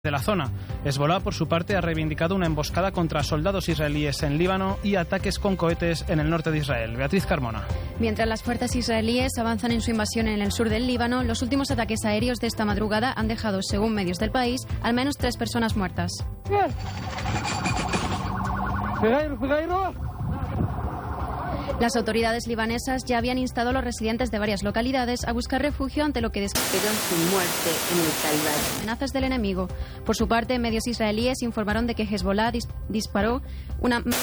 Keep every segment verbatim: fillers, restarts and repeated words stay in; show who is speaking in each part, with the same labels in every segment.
Speaker 1: de la zona. Hezbolá, por su parte, ha reivindicado una emboscada contra soldados israelíes en Líbano y ataques con cohetes en el norte de Israel. Beatriz Carmona.
Speaker 2: Mientras las fuerzas israelíes avanzan en su invasión en el sur del Líbano, los últimos ataques aéreos de esta madrugada han dejado, según medios del país, al menos tres personas muertas. Las autoridades libanesas ya habían instado a los residentes de varias localidades a buscar refugio ante lo que describieron su muerte en el Calvario. Amenazas del enemigo. Por su parte, medios israelíes informaron de que Hezbolá dis- disparó una... en los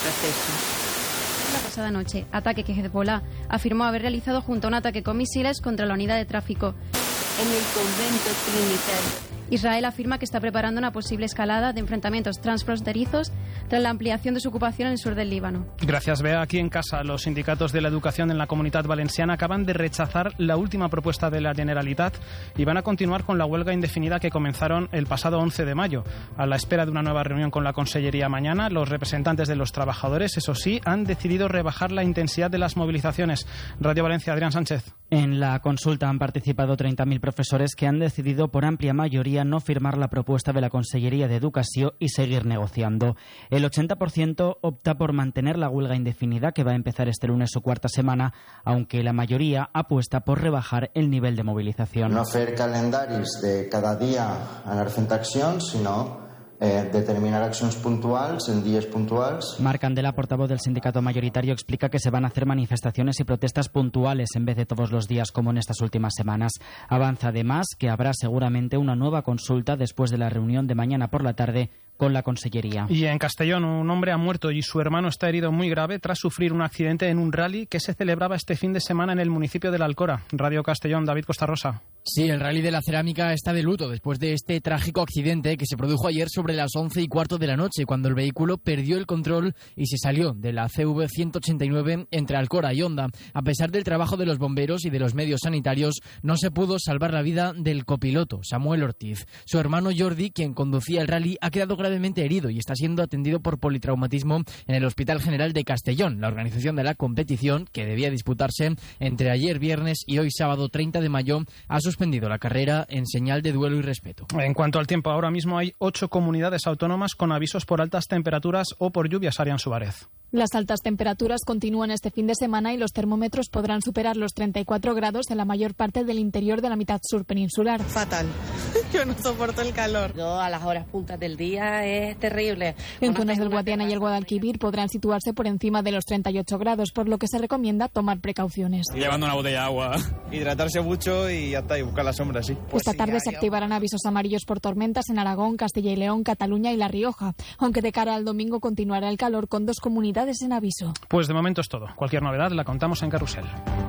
Speaker 2: procesos. La pasada noche, ataque que Hezbolá afirmó haber realizado junto a un ataque con misiles contra la unidad de tráfico en el convento trinitario. Israel afirma que está preparando una posible escalada de enfrentamientos transfronterizos tras la ampliación de su ocupación en el sur del Líbano.
Speaker 1: Gracias, Bea. Aquí en casa, los sindicatos de la educación en la Comunitat Valenciana acaban de rechazar la última propuesta de la Generalitat y van a continuar con la huelga indefinida que comenzaron el pasado once de mayo. A la espera de una nueva reunión con la Consellería mañana, los representantes de los trabajadores, eso sí, han decidido rebajar la intensidad de las movilizaciones. Radio Valencia, Adrián Sánchez.
Speaker 3: En la consulta han participado treinta mil profesores que han decidido por amplia mayoría no firmar la propuesta de la Consellería de Educación y seguir negociando. El ochenta por ciento opta por mantener la huelga indefinida que va a empezar este lunes su cuarta semana, aunque la mayoría apuesta por rebajar el nivel de movilización.
Speaker 4: No fer calendaris de cada dia anar fent accions, sinó Eh, determinar acciones puntuales en días puntuales.
Speaker 3: Marc Candela, portavoz del sindicato mayoritario, explica que se van a hacer manifestaciones y protestas puntuales en vez de todos los días como en estas últimas semanas. Avanza además que habrá seguramente una nueva consulta después de la reunión de mañana por la tarde con la Consellería.
Speaker 1: Y en Castellón, un hombre ha muerto y su hermano está herido muy grave tras sufrir un accidente en un rally que se celebraba este fin de semana en el municipio de La Alcora. Radio Castellón, David Costa Rosa.
Speaker 5: Sí, el rally de la cerámica está de luto después de este trágico accidente que se produjo ayer sobre las once y cuarto de la noche, cuando el vehículo perdió el control y se salió de la C V ciento ochenta y nueve entre Alcora y Honda. A pesar del trabajo de los bomberos y de los medios sanitarios, no se pudo salvar la vida del copiloto, Samuel Ortiz. Su hermano Jordi, quien conducía el rally, ha quedado gravemente herido y está siendo atendido por politraumatismo en el Hospital General de Castellón. La organización de la competición, que debía disputarse entre ayer viernes y hoy sábado treinta de mayo, ha suspendido la carrera en señal de duelo y respeto.
Speaker 1: En cuanto al tiempo, ahora mismo hay ocho comunidades autónomas con avisos por altas temperaturas o por lluvias. Arián Suárez.
Speaker 6: Las altas temperaturas continúan este fin de semana y los termómetros podrán superar los treinta y cuatro grados en la mayor parte del interior de la mitad sur peninsular.
Speaker 7: Fatal. Yo no soporto el calor.
Speaker 8: Yo a las horas puntas del día es terrible.
Speaker 6: En zonas del Guadiana y el Guadalquivir podrán situarse por encima de los treinta y ocho grados, por lo que se recomienda tomar precauciones.
Speaker 9: Y llevando una botella de agua.
Speaker 10: Hidratarse mucho y ya está, y buscar la sombra, sí.
Speaker 6: Pues Esta tarde sí, se activarán avisos amarillos por tormentas en Aragón, Castilla y León, Cataluña y La Rioja, aunque de cara al domingo continuará el calor con dos comunidades en aviso.
Speaker 1: Pues de momento es todo. Cualquier novedad la contamos en Carrusel.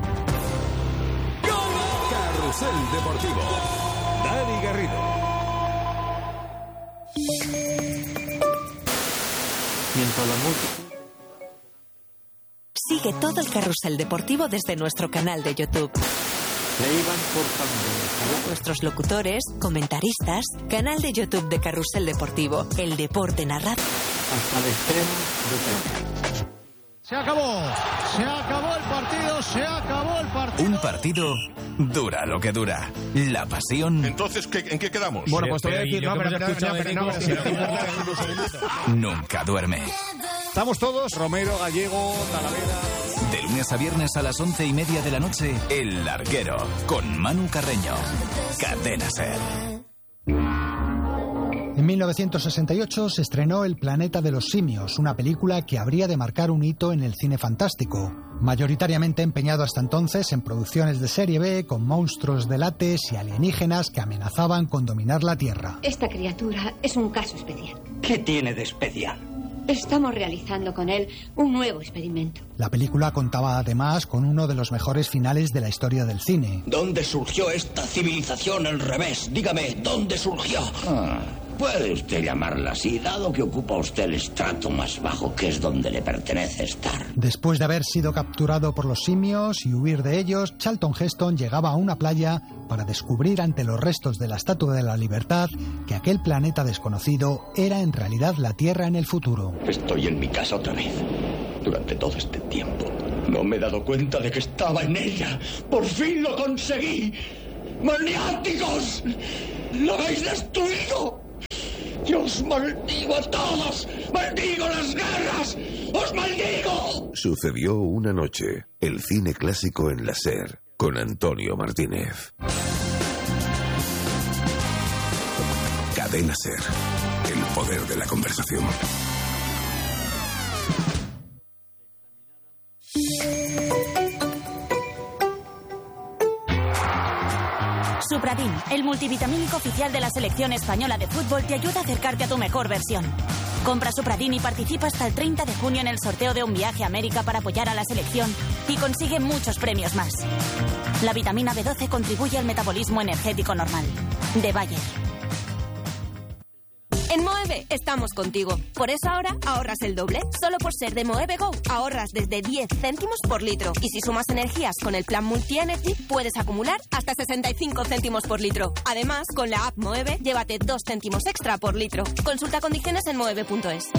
Speaker 11: Carrusel Deportivo. Dani Garrido.
Speaker 12: Mientras la música... Sigue todo el Carrusel Deportivo desde nuestro canal de YouTube. Nuestros locutores, comentaristas, canal de YouTube de Carrusel Deportivo, el deporte narrado hasta el extremo de...
Speaker 13: Se acabó, se acabó el partido, se acabó el partido.
Speaker 11: Un partido dura lo que dura. La pasión.
Speaker 14: Entonces, ¿qué, ¿en qué quedamos?
Speaker 13: Bueno, pues te voy a decir, no, pero, pero, no, pero, no,
Speaker 11: pero no, nunca duerme.
Speaker 13: Estamos todos, Romero, Gallego, Talavera.
Speaker 11: De lunes a viernes a las once y media de la noche, El Larguero, con Manu Carreño. Cadena Ser.
Speaker 15: En mil novecientos sesenta y ocho se estrenó El planeta de los simios, una película que habría de marcar un hito en el cine fantástico. Mayoritariamente empeñado hasta entonces en producciones de serie B con monstruos de látex y alienígenas que amenazaban con dominar la Tierra.
Speaker 16: Esta criatura es un caso especial.
Speaker 17: ¿Qué tiene de especial?
Speaker 16: Estamos realizando con él un nuevo experimento.
Speaker 15: La película contaba además con uno de los mejores finales de la historia del cine.
Speaker 17: ¿Dónde surgió esta civilización al revés? Dígame, ¿dónde surgió? Ah, puede usted llamarla así, dado que ocupa usted el estrato más bajo, que es donde le pertenece estar.
Speaker 15: Después de haber sido capturado por los simios y huir de ellos, Charlton Heston llegaba a una playa para descubrir ante los restos de la Estatua de la Libertad que aquel planeta desconocido era en realidad la Tierra en el futuro.
Speaker 17: Estoy en mi casa otra vez. Durante todo este tiempo no me he dado cuenta de que estaba en ella. ¡Por fin lo conseguí! ¡Maniáticos! ¡Lo habéis destruido! Yo os maldigo a todos. ¡Maldigo las guerras! ¡Os maldigo!
Speaker 9: Sucedió una noche. El cine clásico en la SER, con Antonio Martínez. Cadena SER. El poder de la conversación.
Speaker 14: Supradin, el multivitamínico oficial de la selección española de fútbol, te ayuda a acercarte a tu mejor versión. Compra Supradin y participa hasta el treinta de junio en el sorteo de un viaje a América para apoyar a la selección y consigue muchos premios más. La vitamina B doce contribuye al metabolismo energético normal. De Bayer.
Speaker 18: En Moeve estamos contigo. Por eso ahora ahorras el doble. Solo por ser de Moeve Go ahorras desde diez céntimos por litro. Y si sumas energías con el plan Multi-Energy, puedes acumular hasta sesenta y cinco céntimos por litro. Además, con la app Moeve, llévate dos céntimos extra por litro. Consulta condiciones en moeve punto es.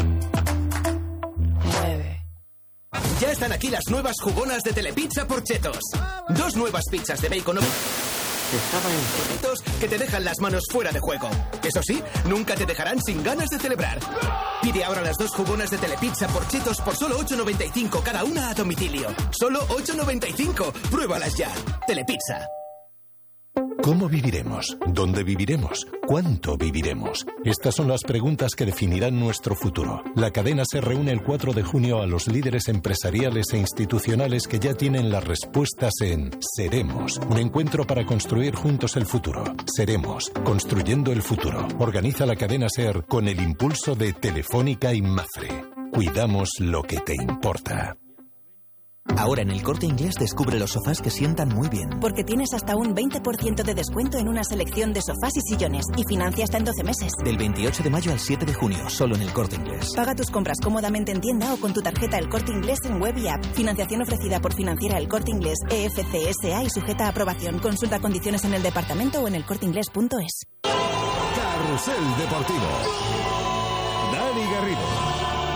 Speaker 19: Moeve. Ya están aquí las nuevas jugonas de Telepizza por Chetos. Dos nuevas pizzas de bacon estaban en que te dejan las manos fuera de juego. Eso sí, nunca te dejarán sin ganas de celebrar. Pide ahora las dos jugonas de Telepizza por Chetos por solo ocho noventa y cinco cada una a domicilio. Solo ocho noventa y cinco. Pruébalas ya. Telepizza.
Speaker 20: ¿Cómo viviremos? ¿Dónde viviremos? ¿Cuánto viviremos? Estas son las preguntas que definirán nuestro futuro. La cadena se reúne el cuatro de junio a los líderes empresariales e institucionales que ya tienen las respuestas en Seremos, un encuentro para construir juntos el futuro. Seremos, construyendo el futuro. Organiza la cadena SER con el impulso de Telefónica y Mafre. Cuidamos lo que te importa.
Speaker 21: Ahora en El Corte Inglés descubre los sofás que sientan muy bien.
Speaker 14: Porque tienes hasta un veinte por ciento de descuento en una selección de sofás y sillones y financia hasta en doce meses.
Speaker 21: Del veintiocho de mayo al siete de junio, solo en El Corte Inglés.
Speaker 14: Paga tus compras cómodamente en tienda o con tu tarjeta El Corte Inglés en web y app. Financiación ofrecida por Financiera El Corte Inglés E F C S A y sujeta a aprobación. Consulta condiciones en el departamento o en elcorteinglés punto es.
Speaker 22: Carrusel Deportivo. Dani Garrido.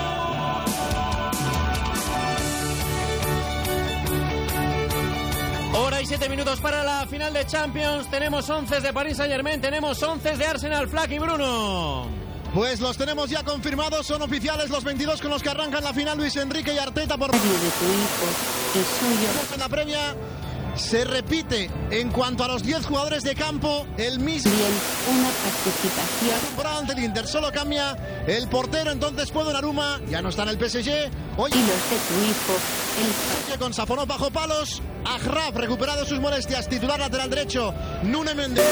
Speaker 23: Hora y siete minutos para la final de Champions. Tenemos once de Paris Saint-Germain, tenemos once de Arsenal. Flack y Bruno.
Speaker 24: Pues los tenemos ya confirmados, son oficiales los veintidós con los que arrancan la final. Luis Enrique y Arteta por...
Speaker 16: de tu hijo, el suyo.
Speaker 24: En la previa se repite en cuanto a los diez jugadores de campo el mismo.
Speaker 16: Bien, una participación.
Speaker 24: Por ante el Inter solo cambia el portero, entonces puede Donnarumma, ya no está en el P S G. Hoy
Speaker 16: y los de tu hijo,
Speaker 24: el... con Safonov bajo palos. Ajraf recuperado sus molestias, titular lateral derecho. Núñez Méndez.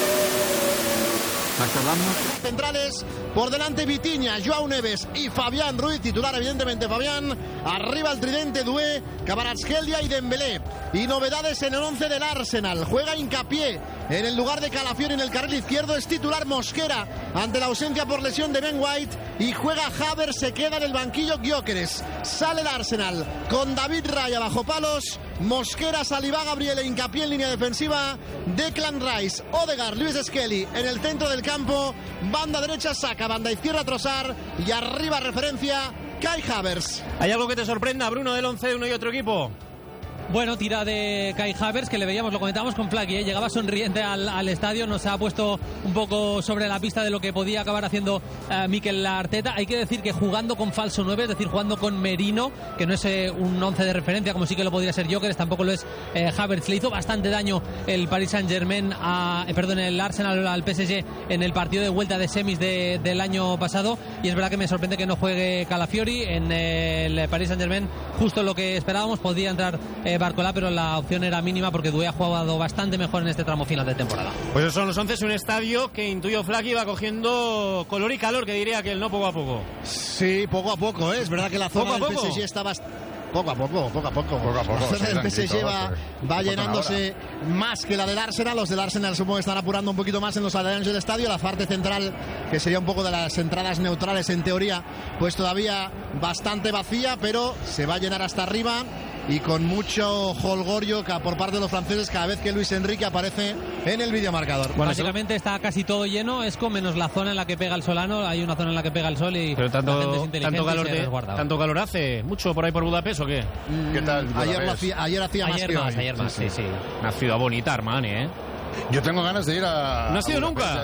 Speaker 24: Centrales, por delante Vitinha, Joao Neves y Fabián Ruiz, titular evidentemente Fabián. Arriba el tridente Doué, Kvaratskhelia y Dembélé. Y novedades en el once del Arsenal. Juega Hincapié en el lugar de Calafiori en el carril izquierdo. Es titular Mosquera ante la ausencia por lesión de Ben White. Y juega Havertz, se queda en el banquillo Gyökeres. Sale el Arsenal con David Raya bajo palos. Mosquera, Saliba, Gabriel e Hincapié en línea defensiva. Declan Rice, Odegaard, Luis Skelly en el centro del campo. Banda derecha Saka, banda izquierda Trossard y arriba referencia Kai Havertz.
Speaker 23: ¿Hay algo que te sorprenda, Bruno, del once de uno y otro equipo?
Speaker 25: Bueno, tira de Kai Havertz, que le veíamos, lo comentábamos con Flaky, ¿eh? Llegaba sonriente al, al estadio, nos ha puesto un poco sobre la pista de lo que podía acabar haciendo uh, Mikel Arteta. Hay que decir que jugando con falso nueve, es decir, jugando con Merino, que no es eh, un once de referencia como sí que lo podría ser Gyökeres, tampoco lo es eh, Havertz. Le hizo bastante daño el Paris Saint-Germain, a, eh, perdón, el Arsenal al P S G en el partido de vuelta de semis de, del año pasado, y es verdad que me sorprende que no juegue Calafiori en eh, el Paris Saint-Germain, justo lo que esperábamos. Podía entrar eh, Barcola, pero la opción era mínima porque Doué ha jugado bastante mejor en este tramo final de temporada.
Speaker 23: Pues esos son los once, un estadio que intuyo Flaky va cogiendo color y calor, que diría que él, no, poco a poco.
Speaker 24: Sí, poco a poco, ¿eh? Es verdad que la zona del P S G está bastante... Poco a poco, poco a poco.
Speaker 26: Poco a poco.
Speaker 24: La zona
Speaker 26: Sí,
Speaker 24: del P S G va, va llenándose más que la del Arsenal. Los del Arsenal supongo que están apurando un poquito más en los alrededores del estadio. La parte central, que sería un poco de las entradas neutrales en teoría, pues todavía bastante vacía, pero se va a llenar hasta arriba. Y con mucho holgorio por parte de los franceses cada vez que Luis Enrique aparece en el videomarcador.
Speaker 25: Bueno, básicamente está casi todo lleno, es con menos la zona en la que pega el solano. Hay una zona en la que pega el sol y
Speaker 23: pero tanto,
Speaker 25: la gente es inteligente
Speaker 23: tanto calor
Speaker 25: y se
Speaker 23: de,
Speaker 25: resguarda.
Speaker 23: tanto calor hace, mucho por ahí por Budapest, ¿o qué?
Speaker 26: ¿Qué tal?
Speaker 24: Ayer, lo hacía, ayer hacía
Speaker 25: ayer
Speaker 24: más que
Speaker 25: más,
Speaker 24: hoy.
Speaker 25: ayer más, sí, sí.
Speaker 23: Una ciudad bonita, Armani, ¿eh?
Speaker 26: Yo tengo ganas de ir a...
Speaker 23: ¿No has ido
Speaker 26: a
Speaker 23: nunca?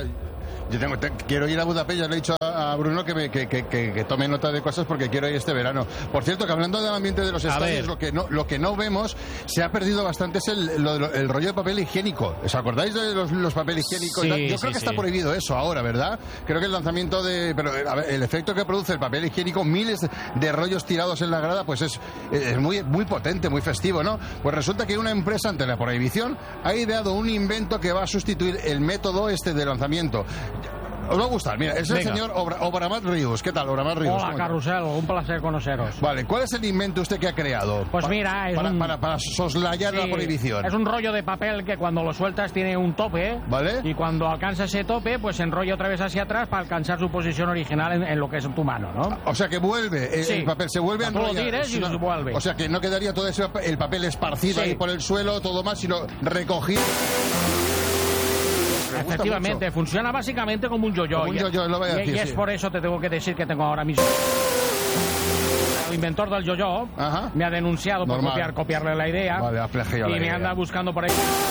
Speaker 2: yo tengo, te, quiero ir a Budapest, ya le he dicho a, a Bruno que, me, que, que, que, que tome nota de cosas porque quiero ir este verano. Por cierto, que hablando del ambiente de los estadios, lo que, no, lo que no vemos, se ha perdido bastante es el, lo, lo, el rollo de papel higiénico. ¿Os acordáis de los, los papeles higiénicos?
Speaker 25: Sí,
Speaker 2: Yo
Speaker 25: sí,
Speaker 2: creo que
Speaker 25: sí.
Speaker 2: está prohibido eso ahora, ¿verdad? Creo que el lanzamiento de... Pero a ver, el efecto que produce el papel higiénico, miles de rollos tirados en la grada, pues es, es muy, muy potente, muy festivo, ¿no? Pues resulta que una empresa, ante la prohibición, ha ideado un invento que va a sustituir el método este de lanzamiento. Os va a gustar, mira, es el
Speaker 3: Venga.
Speaker 2: señor Obra, Obramat Ríos. ¿Qué tal, Obramat Ríos?
Speaker 3: Hola, Carrusel, un placer conoceros.
Speaker 2: Vale, ¿cuál es el invento usted que ha creado?
Speaker 3: Pues
Speaker 2: Pa-
Speaker 3: mira, es
Speaker 2: para,
Speaker 3: un...
Speaker 2: para, para soslayar
Speaker 3: Sí,
Speaker 2: la prohibición.
Speaker 3: Es un rollo de papel que cuando lo sueltas tiene un tope.
Speaker 2: ¿Vale?
Speaker 3: Y cuando alcanza ese tope, pues se enrolla otra vez hacia atrás para alcanzar su posición original en, en lo que es tu mano, ¿no?
Speaker 2: O sea que vuelve, el,
Speaker 3: Sí.
Speaker 2: el papel se vuelve a
Speaker 3: Tú lo
Speaker 2: enrollar.
Speaker 3: tires y
Speaker 2: No-
Speaker 3: se vuelve.
Speaker 2: O sea que no quedaría todo ese, pa- el papel esparcido
Speaker 3: Sí.
Speaker 2: ahí por el suelo, todo más, sino recogido. Me gusta
Speaker 3: Efectivamente,
Speaker 2: mucho.
Speaker 3: funciona básicamente como un yo-yo.
Speaker 2: Como un
Speaker 3: Y-
Speaker 2: yo-yo, lo voy a
Speaker 3: y-
Speaker 2: decir,
Speaker 3: Y es
Speaker 2: sí.
Speaker 3: por eso te tengo que decir que tengo ahora mismo... El inventor del yo-yo me ha denunciado por
Speaker 2: Normal.
Speaker 3: copiar, copiarle la idea.
Speaker 2: Vale, ha plagiado
Speaker 3: y
Speaker 2: la
Speaker 3: me
Speaker 2: idea.
Speaker 3: anda buscando por ahí.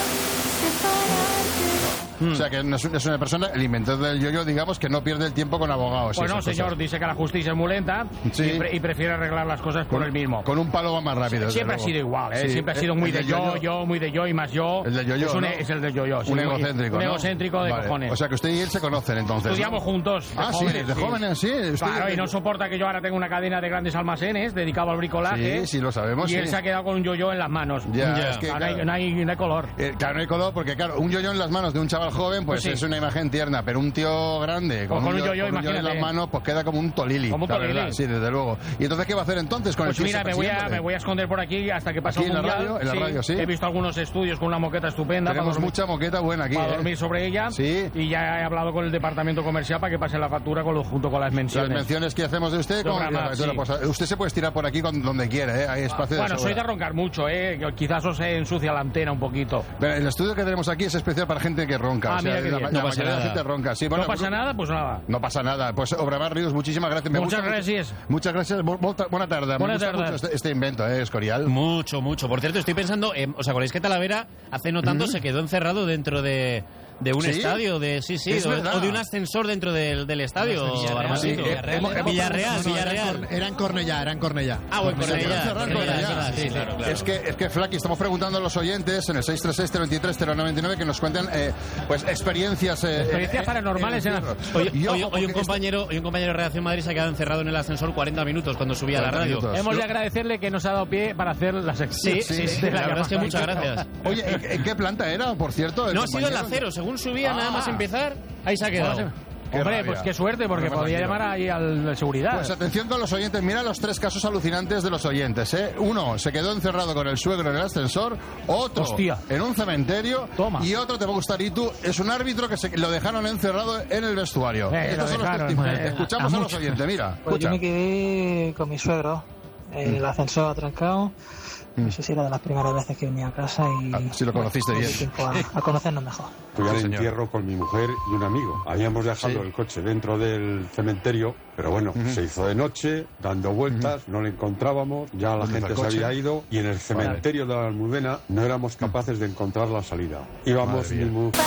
Speaker 2: O sea que no es, es una persona, el inventor del yo-yo, digamos, que no pierde el tiempo con abogados. y
Speaker 3: Pues no,
Speaker 2: esas
Speaker 3: señor,
Speaker 2: cosas.
Speaker 3: dice que la justicia es muy lenta
Speaker 2: Sí.
Speaker 3: y, pre- y prefiere arreglar las cosas por
Speaker 2: Con-
Speaker 3: él mismo.
Speaker 2: Con un palo va más rápido. desde
Speaker 3: Siempre ha
Speaker 2: luego.
Speaker 3: sido igual, ¿eh?
Speaker 2: Sí,
Speaker 3: Siempre ha sido
Speaker 2: el-
Speaker 3: muy
Speaker 2: el
Speaker 3: de
Speaker 2: del
Speaker 3: yo,
Speaker 2: yo-yo.
Speaker 3: yo, muy de yo y más yo.
Speaker 2: El del yo-yo,
Speaker 3: es, un-
Speaker 2: ¿no?
Speaker 3: es el del yo-yo. sí,
Speaker 2: Un
Speaker 3: muy-
Speaker 2: egocéntrico,
Speaker 3: Un
Speaker 2: ¿no?
Speaker 3: egocéntrico de
Speaker 2: Vale.
Speaker 3: cojones.
Speaker 2: O sea que usted y él se conocen entonces.
Speaker 3: Estudiamos
Speaker 2: ¿no?
Speaker 3: juntos. de
Speaker 2: Ah, sí,
Speaker 3: jóvenes,
Speaker 2: de jóvenes, sí. Usted-
Speaker 3: Claro, y no soporta que yo ahora tenga una cadena de grandes almacenes dedicado al bricolaje.
Speaker 2: Sí, sí, lo sabemos,
Speaker 3: Y
Speaker 2: sí.
Speaker 3: él se ha quedado con un yo-yo en las manos.
Speaker 2: Ya, es que,
Speaker 3: Ahora hay-
Speaker 2: claro.
Speaker 3: no, hay, no hay color.
Speaker 2: Eh, claro, no hay color porque, claro, un yo-yo en las manos de un chaval joven, pues,
Speaker 3: Pues sí.
Speaker 2: es una imagen tierna, pero un tío grande
Speaker 3: Pues con un yo-yo,
Speaker 2: con un yo-yo en
Speaker 3: imagínate.
Speaker 2: las manos, pues queda como un tolili.
Speaker 3: Como un
Speaker 2: la
Speaker 3: tolili.
Speaker 2: verdad, sí, desde luego. ¿Y entonces qué va a hacer entonces con
Speaker 3: Pues
Speaker 2: el
Speaker 3: mira,
Speaker 2: Suiza
Speaker 3: me voy, a,
Speaker 2: persiguiéndole?
Speaker 3: me voy a esconder por aquí hasta que pase
Speaker 2: Aquí
Speaker 3: el
Speaker 2: en la
Speaker 3: mundial.
Speaker 2: radio, en la radio, sí.
Speaker 3: He visto algunos estudios con una moqueta estupenda.
Speaker 2: Tenemos
Speaker 3: para dormir-
Speaker 2: mucha moqueta buena aquí,
Speaker 3: Para
Speaker 2: ¿eh?
Speaker 3: dormir sobre ella.
Speaker 2: Sí.
Speaker 3: Y ya he hablado con el departamento comercial para que pase la factura con lo- junto con las
Speaker 2: Las
Speaker 3: menciones.
Speaker 2: menciones que hacemos de usted, con
Speaker 3: Programa,
Speaker 2: la factura,
Speaker 3: sí.
Speaker 2: pues, usted se puede estirar por aquí con, donde quiera, ¿eh? Hay espacio
Speaker 3: Bueno,
Speaker 2: de
Speaker 3: soy
Speaker 2: sobra.
Speaker 3: de roncar mucho, ¿eh? Que Quizás os se ensucia la antena un poquito.
Speaker 2: Pero el estudio que tenemos aquí es especial para gente que ronca.
Speaker 3: Ah,
Speaker 2: o sea,
Speaker 3: mira qué
Speaker 2: la,
Speaker 3: bien.
Speaker 2: la
Speaker 3: No pasa
Speaker 2: mayoría de la
Speaker 3: nada.
Speaker 2: gente ronca. Sí, bueno,
Speaker 3: no pasa
Speaker 2: pues-
Speaker 3: nada, pues nada.
Speaker 2: No pasa nada. Pues Obramar Ríos, muchísimas gracias. Me
Speaker 3: Muchas
Speaker 2: gusta mucho-
Speaker 3: gracias.
Speaker 2: Muchas gracias. Bu- Buena buena tarde. Me
Speaker 3: Buena
Speaker 2: gusta
Speaker 3: tarde.
Speaker 2: mucho este, este invento, ¿eh, Escorial?
Speaker 4: Mucho, mucho. Por cierto, estoy pensando, eh, ¿os acordáis que Talavera hace no tanto
Speaker 2: Ujú.
Speaker 4: se quedó encerrado dentro de, de un
Speaker 2: ¿Sí?
Speaker 4: estadio? De, sí, sí,
Speaker 2: Es
Speaker 4: o,
Speaker 2: verdad.
Speaker 4: o de un ascensor dentro del, del estadio.
Speaker 5: Villarreal,
Speaker 4: Armandito.
Speaker 5: sí, Villarreal.
Speaker 4: Hemos- hemos- Villarreal,
Speaker 24: No, no, era en
Speaker 4: Villarreal.
Speaker 24: Cor- Era en Cornellá, era en Cornellá.
Speaker 4: Ah, bueno,
Speaker 24: Cornellá.
Speaker 4: Cornellá,
Speaker 24: Cerrar
Speaker 4: Cornellá,
Speaker 24: Cornellá.
Speaker 4: es verdad, sí, claro, claro.
Speaker 2: Es que, es que Flaky, estamos preguntando a los oyentes en el seis tres seis, cero dos tres, cero nueve nueve que nos cuenten eh, pues experiencias eh,
Speaker 3: Experiencias
Speaker 2: eh,
Speaker 3: paranormales
Speaker 2: en
Speaker 3: en
Speaker 2: el
Speaker 3: la-
Speaker 2: encierro.
Speaker 4: Hoy,
Speaker 2: Y
Speaker 4: hoy-
Speaker 2: ojo,
Speaker 4: hoy un
Speaker 2: porque
Speaker 4: compañero, hoy un compañero de Redacción Madrid se ha quedado encerrado en el ascensor cuarenta minutos cuando subía a la
Speaker 2: cuarenta
Speaker 4: radio.
Speaker 2: minutos.
Speaker 3: Hemos de agradecerle que nos ha dado pie para hacer la sección.
Speaker 4: Sí, sí, sí, la verdad es que muchas gracias.
Speaker 2: Oye, ¿en, en qué planta era, por cierto? el
Speaker 4: No ha sido el
Speaker 2: compañero?
Speaker 4: acero, según subía nada más
Speaker 2: Ah.
Speaker 4: empezar, ahí se ha quedado.
Speaker 2: Qué
Speaker 3: Hombre,
Speaker 2: rabia.
Speaker 3: pues qué suerte, porque
Speaker 2: Bueno, más
Speaker 3: podría
Speaker 2: tranquilo.
Speaker 3: llamar ahí al de seguridad.
Speaker 2: Pues atención con los oyentes, mira los tres casos alucinantes de los oyentes, ¿eh? Uno se quedó encerrado con el suegro en el ascensor, otro
Speaker 3: Hostia.
Speaker 2: en un cementerio
Speaker 3: Toma.
Speaker 2: y otro, te va a gustar, y tú, es un árbitro que se, lo dejaron encerrado en el vestuario.
Speaker 3: Eh,
Speaker 2: Estos
Speaker 3: lo
Speaker 2: son los
Speaker 3: dejaron,
Speaker 2: testimonios.
Speaker 3: eh,
Speaker 2: Escuchamos
Speaker 3: a
Speaker 2: a, los
Speaker 3: mucho.
Speaker 2: oyentes, mira,
Speaker 7: Pues yo
Speaker 2: escucha.
Speaker 7: me quedé con mi suegro en el ascensor atrancado. No sé si era de las primeras veces que venía a casa y...
Speaker 2: Ah, si lo conociste
Speaker 7: bueno,
Speaker 2: bien.
Speaker 7: me dio tiempo a, a conocernos mejor.
Speaker 26: Fui al
Speaker 2: Sí, señor.
Speaker 26: entierro con mi mujer y un amigo. Habíamos dejado
Speaker 2: Sí.
Speaker 26: el coche dentro del cementerio, pero bueno,
Speaker 2: Ujú.
Speaker 26: se hizo de noche, dando vueltas, no le encontrábamos, ya la
Speaker 2: ¿Dónde
Speaker 26: gente
Speaker 2: está el
Speaker 26: se
Speaker 2: coche?
Speaker 26: había ido y en el cementerio de la Almudena no éramos capaces de encontrar la salida. Íbamos
Speaker 2: Madre
Speaker 26: mi
Speaker 2: mía.
Speaker 26: mujer...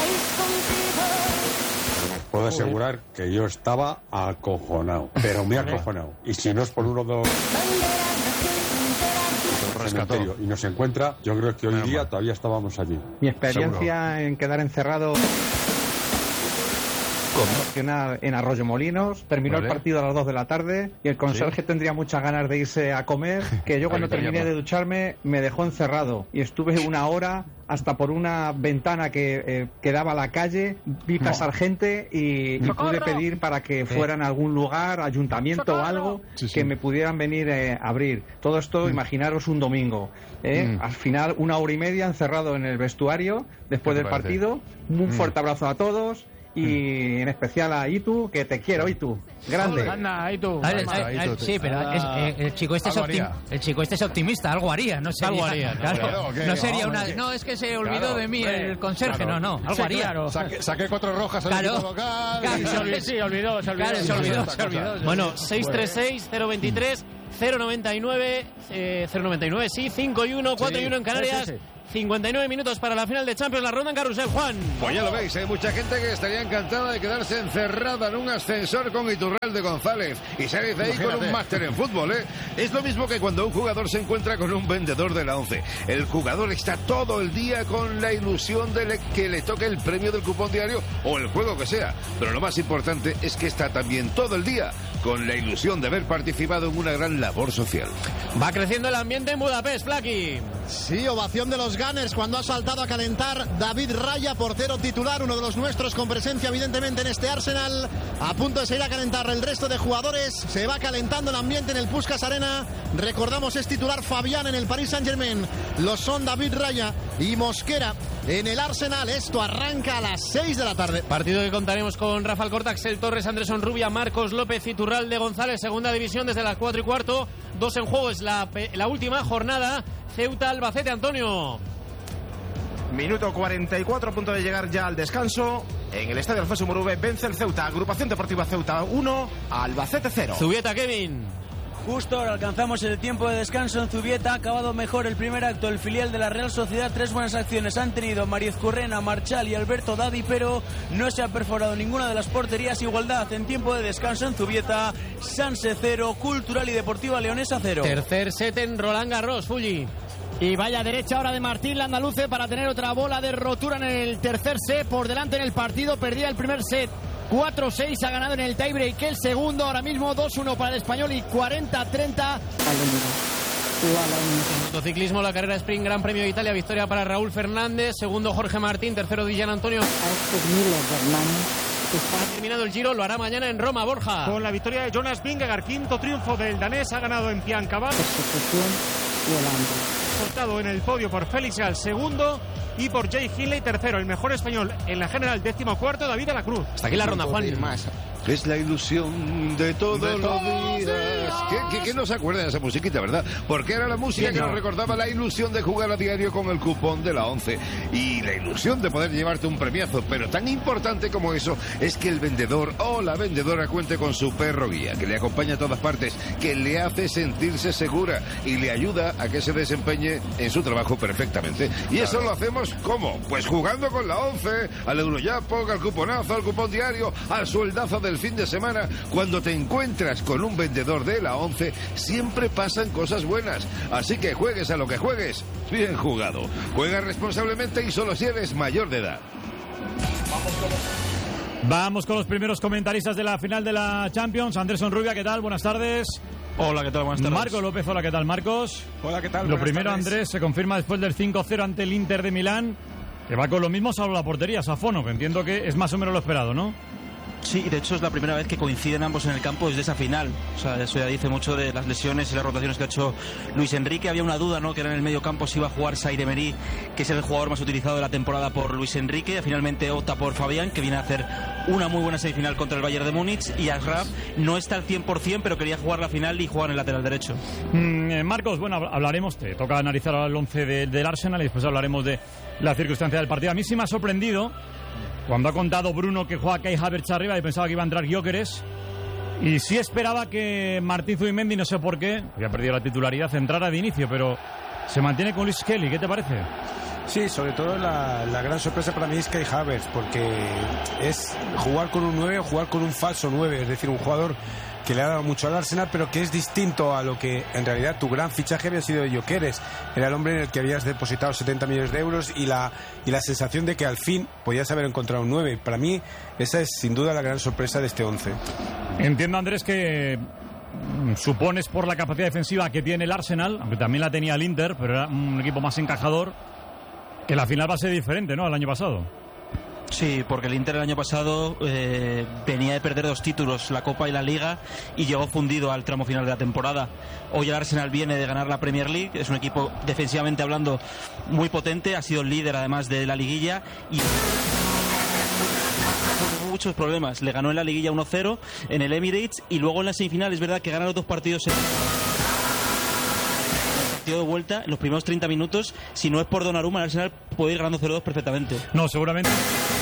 Speaker 26: Puedo asegurar que yo estaba acojonado, pero me he acojonado. Y si no es por uno de los...
Speaker 2: Rescató.
Speaker 26: cementerio y nos encuentra, yo creo que hoy
Speaker 2: Menos
Speaker 26: día
Speaker 2: mal.
Speaker 26: todavía estábamos allí.
Speaker 27: Mi experiencia en quedar encerrado en Arroyo Molinos, terminó
Speaker 2: Vale.
Speaker 27: el partido a las dos de la tarde y el conserje tendría muchas ganas de irse a comer, que yo cuando
Speaker 2: Hay que
Speaker 27: terminé
Speaker 2: pillarlo.
Speaker 27: de ducharme me dejó encerrado y estuve una hora hasta por una ventana que, eh, que daba a la calle, vi pasar gente y, y pude pedir para que fueran a algún lugar, ayuntamiento o algo,
Speaker 2: Sí, sí.
Speaker 27: que me pudieran venir eh, a abrir. Todo esto, imaginaros un domingo. ¿eh?
Speaker 2: Mm.
Speaker 27: Al final, una hora y media encerrado en el vestuario después
Speaker 2: ¿Qué te
Speaker 27: del
Speaker 2: parece?
Speaker 27: partido. Un
Speaker 2: Mm.
Speaker 27: fuerte abrazo a todos y en especial a Itu, que te quiero, Itu. Grande.
Speaker 3: Anda, ahí tú.
Speaker 5: A ver,
Speaker 2: está, ahí
Speaker 5: a-
Speaker 2: tú,
Speaker 5: a-
Speaker 2: tú.
Speaker 5: sí, pero
Speaker 3: Ah,
Speaker 5: es- eh, el chico este es
Speaker 2: algo
Speaker 5: optim-
Speaker 2: haría.
Speaker 5: el chico este es optimista, algo haría, no sería,
Speaker 4: Algo haría, ¿no?
Speaker 5: claro,
Speaker 2: Claro, ¿qué?
Speaker 5: no sería
Speaker 2: Hombre,
Speaker 5: una,
Speaker 2: ¿qué?
Speaker 5: no es que se olvidó
Speaker 2: Claro,
Speaker 5: de mí el conserje,
Speaker 2: claro.
Speaker 5: no, no, algo
Speaker 3: Sí,
Speaker 5: haría.
Speaker 3: claro.
Speaker 2: Saqué, saqué cuatro rojas al
Speaker 5: Claro.
Speaker 2: equipo local.
Speaker 5: Claro.
Speaker 2: y-
Speaker 3: Se olvidó, sí, olvidó, se olvidó.
Speaker 5: Claro, se olvidó, se olvidó.
Speaker 4: Bueno, seis tres seis, cero veintitrés, cero noventa y nueve, eh, cero noventa y nueve, sí, cinco y uno, cuatro y uno en Canarias.
Speaker 3: Sí, sí, sí.
Speaker 23: cincuenta y nueve minutos para la final de Champions, la ronda en carrusel, Juan.
Speaker 1: Pues ya lo veis, hay mucha gente que estaría encantada de quedarse encerrada en un ascensor con Iturralde González y salir de ahí con un máster en fútbol, ¿eh? Es lo mismo que cuando un jugador se encuentra con un vendedor de la once. El jugador está todo el día con la ilusión de le- que le toque el premio del cupón diario o el juego que sea. Pero lo más importante es que está también todo el día con la ilusión de haber participado en una gran labor social.
Speaker 23: Va creciendo el ambiente en Budapest, Flaky.
Speaker 24: Sí, ovación de los Gunners cuando ha saltado a calentar David Raya, portero titular, uno de los nuestros con presencia evidentemente en este Arsenal. A punto de salir a calentar el resto de jugadores. Se va calentando el ambiente en el Puskás Arena. Recordamos, es titular Fabián en el Paris Saint-Germain. Lo son David Raya y Mosquera en el Arsenal. Esto arranca a las seis de la tarde.
Speaker 23: Partido que contaremos con Rafael Corta, Axel Torres, Andrés Rubia, Marcos López y Iturralde González. Segunda división desde las cuatro y cuarto. Dos en juego, es la, la última jornada. Ceuta Albacete, Antonio.
Speaker 6: Minuto cuarenta y cuatro, a punto de llegar ya al descanso. En el estadio Alfonso Murube vence el Ceuta. Agrupación Deportiva Ceuta uno, Albacete cero.
Speaker 23: Zubieta, Kevin.
Speaker 8: Justo ahora alcanzamos el tiempo de descanso en Zubieta. Ha acabado mejor el primer acto. El filial de la Real Sociedad, tres buenas acciones han tenido Mariez Currena, Marchal y Alberto Dadi, pero no se ha perforado ninguna de las porterías. Igualdad en tiempo de descanso en Zubieta. Sanse cero, Cultural y Deportiva Leonesa cero.
Speaker 23: Tercer set en Roland Garros, Fulli.
Speaker 3: Y vaya derecha ahora de Martín Landaluce para tener otra bola de rotura en el tercer set. Por delante en el partido, perdía el primer set cuatro seis, ha ganado en el tiebreak el segundo. Ahora mismo dos uno para el español y cuarenta treinta.
Speaker 23: Motociclismo, la carrera Sprint, Gran Premio de Italia, victoria para Raúl Fernández, segundo Jorge Martín, tercero Dillan Antonio. Ha terminado el Giro, lo hará mañana en Roma, Borja.
Speaker 10: Con la victoria de Jonas Vingegaard, quinto triunfo del danés, ha ganado en Piancaván. Cortado en el podio por Félix al segundo y por Jay Hindley tercero. El mejor español en la general décimo cuarto, David de la Cruz.
Speaker 23: Hasta aquí la ronda, Juan.
Speaker 1: Es la ilusión de todos
Speaker 6: De
Speaker 1: los
Speaker 6: todos
Speaker 1: días. ¿Qué, qué, qué no se acuerda de esa musiquita, verdad? Porque era la música que nos recordaba la ilusión de jugar a diario con el cupón de la once. Y la ilusión de poder llevarte un premiazo. Pero tan importante como eso es que el vendedor o la vendedora cuente con su perro guía, que le acompaña a todas partes, que le hace sentirse segura y le ayuda a que se desempeñe en su trabajo perfectamente. Y claro, eso lo hacemos, ¿cómo? Pues jugando con la once, al Eurojackpot, al cuponazo, al cupón diario, al sueldazo del fin de semana. Cuando te encuentras con un vendedor de la once, siempre pasan cosas buenas. Así que juegues a lo que juegues, bien jugado. Juega responsablemente y solo si eres mayor de edad.
Speaker 11: Vamos con los primeros comentaristas de la final de la Champions. Anderson Rubia, ¿qué tal? Buenas tardes.
Speaker 12: Hola, ¿qué tal? Buenas tardes.
Speaker 11: Marco López, hola, ¿qué tal, Marcos?
Speaker 12: Hola, ¿qué tal?
Speaker 11: Lo
Speaker 12: Buenas
Speaker 11: primero,
Speaker 12: tardes.
Speaker 11: Andrés, se confirma después del cinco cero ante el Inter de Milán, que va con lo mismo salvo la portería, Safono, que entiendo que es más o menos lo esperado, ¿no?
Speaker 12: Sí, de hecho es la primera vez que coinciden ambos en el campo desde esa final. O sea, eso ya dice mucho de las lesiones y las rotaciones que ha hecho Luis Enrique. Había una duda, ¿no?, que era en el medio campo si iba a jugar Zaire Emery, que es el jugador más utilizado de la temporada por Luis Enrique. Finalmente opta por Fabián, que viene a hacer una muy buena semifinal contra el Bayern de Múnich. Y Ashraf no está al cien por ciento, pero quería jugar la final y jugar en el lateral derecho.
Speaker 11: Mm, eh, Marcos, bueno, hablaremos, te toca analizar el once de, del Arsenal y después hablaremos de la circunstancia del partido. A mí sí me ha sorprendido cuando ha contado Bruno que juega Kai Havertz arriba y pensaba que iba a entrar Gyökeres. Y sí esperaba que Martín Zubimendi, no sé por qué, había perdido la titularidad, entrara de inicio, pero se mantiene con Luis Kelly. ¿Qué te parece?
Speaker 13: Sí, sobre todo la, la gran sorpresa para mí es Kai Havertz, porque es jugar con un nueve o jugar con un falso nueve, es decir, un jugador que le ha dado mucho al Arsenal, pero que es distinto a lo que en realidad tu gran fichaje había sido de Gyökeres. Era el hombre en el que habías depositado setenta millones de euros y la, y la sensación de que al fin podías haber encontrado un nueve. Para mí esa es sin duda la gran sorpresa de este once.
Speaker 11: Entiendo, Andrés, que supones por la capacidad defensiva que tiene el Arsenal, aunque también la tenía el Inter, pero era un equipo más encajador, que la final va a ser diferente, ¿no?, al año pasado.
Speaker 12: Sí, porque el Inter el año pasado eh, venía de perder dos títulos, la Copa y la Liga, y llegó fundido al tramo final de la temporada. Hoy el Arsenal viene de ganar la Premier League, es un equipo defensivamente hablando muy potente, ha sido el líder además de la liguilla y muchos problemas. Le ganó en la liguilla uno cero en el Emirates y luego en la semifinal es verdad que ganaron los dos partidos en de vuelta en los primeros treinta minutos. Si no es por Donnarumma, el Arsenal puede ir ganando cero dos perfectamente.
Speaker 11: No, seguramente.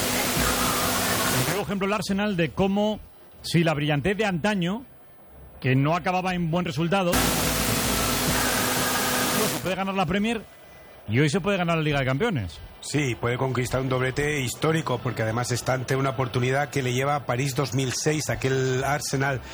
Speaker 11: Por ejemplo, el Arsenal de cómo, si la brillantez de antaño, que no acababa en buen resultado, puede ganar la Premier Y hoy se puede ganar la Liga de Campeones.
Speaker 13: Sí, puede conquistar un doblete histórico, porque además está ante una oportunidad que le lleva a París dos mil seis, aquel Arsenal